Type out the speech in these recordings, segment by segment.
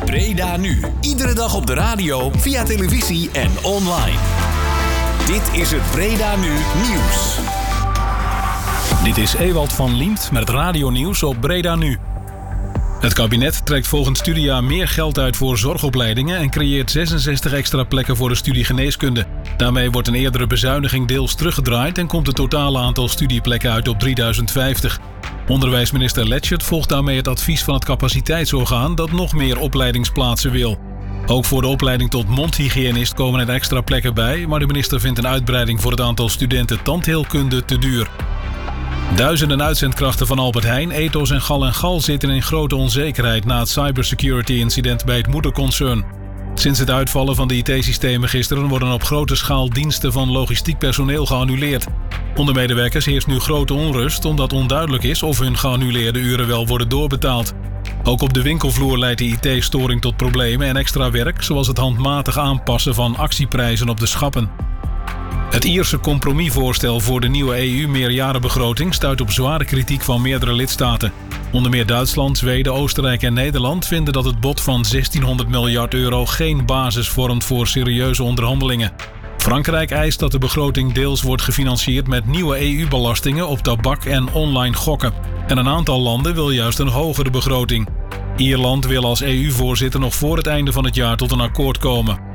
Breda Nu. Iedere dag op de radio, via televisie en online. Dit is het Breda Nu Nieuws. Dit is Ewald van Liemt met het radionieuws op Breda Nu. Het kabinet trekt volgend studiejaar meer geld uit voor zorgopleidingen en creëert 66 extra plekken voor de studie geneeskunde. Daarmee wordt een eerdere bezuiniging deels teruggedraaid en komt het totale aantal studieplekken uit op 3050. Onderwijsminister Letchert volgt daarmee het advies van het capaciteitsorgaan dat nog meer opleidingsplaatsen wil. Ook voor de opleiding tot mondhygiënist komen er extra plekken bij, maar de minister vindt een uitbreiding voor het aantal studenten tandheelkunde te duur. Duizenden uitzendkrachten van Albert Heijn, Ethos en Gal zitten in grote onzekerheid na het cybersecurity-incident bij het moederconcern. Sinds het uitvallen van de IT-systemen gisteren worden op grote schaal diensten van logistiek personeel geannuleerd. Onder medewerkers heerst nu grote onrust omdat onduidelijk is of hun geannuleerde uren wel worden doorbetaald. Ook op de winkelvloer leidt de IT-storing tot problemen en extra werk, zoals het handmatig aanpassen van actieprijzen op de schappen. Het Ierse compromisvoorstel voor de nieuwe EU-meerjarenbegroting stuit op zware kritiek van meerdere lidstaten. Onder meer Duitsland, Zweden, Oostenrijk en Nederland vinden dat het bod van 1600 miljard euro geen basis vormt voor serieuze onderhandelingen. Frankrijk eist dat de begroting deels wordt gefinancierd met nieuwe EU-belastingen op tabak en online gokken. En een aantal landen wil juist een hogere begroting. Ierland wil als EU-voorzitter nog voor het einde van het jaar tot een akkoord komen.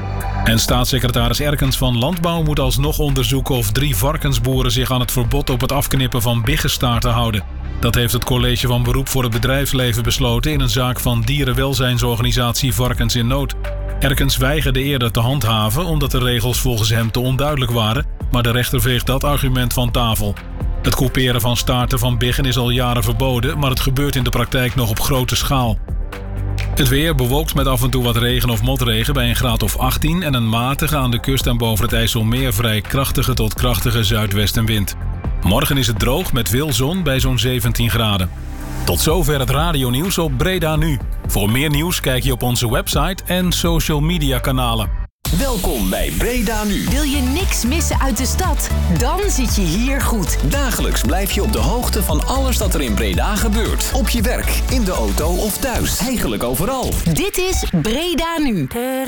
En staatssecretaris Erkens van Landbouw moet alsnog onderzoeken of 3 varkensboeren zich aan het verbod op het afknippen van biggenstaarten houden. Dat heeft het College van Beroep voor het Bedrijfsleven besloten in een zaak van dierenwelzijnsorganisatie Varkens in Nood. Erkens weigerde eerder te handhaven omdat de regels volgens hem te onduidelijk waren, maar de rechter veegt dat argument van tafel. Het couperen van staarten van biggen is al jaren verboden, maar het gebeurt in de praktijk nog op grote schaal. Het weer bewolkt met af en toe wat regen of motregen bij een graad of 18 en een matige aan de kust en boven het IJsselmeer vrij krachtige tot krachtige zuidwestenwind. Morgen is het droog met veel zon bij zo'n 17 graden. Tot zover het radionieuws op Breda Nu. Voor meer nieuws kijk je op onze website en social media kanalen. Welkom bij Breda Nu. Wil je niks missen uit de stad? Dan zit je hier goed. Dagelijks blijf je op de hoogte van alles dat er in Breda gebeurt. Op je werk, in de auto of thuis. Eigenlijk overal. Dit is Breda Nu.